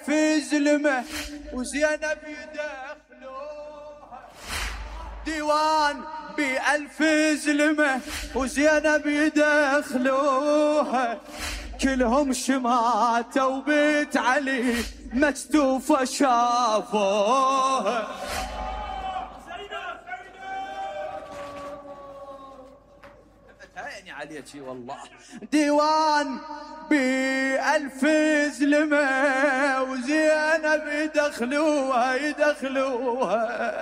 بألف زلمة وزينب يدخلوها، ديوان بألف زلمة وزينب يدخلوها، كلهم شماتة وبيت علي مكتوفة شافوها. عليك والله ديوان بألف زلمة وزينب يدخلوها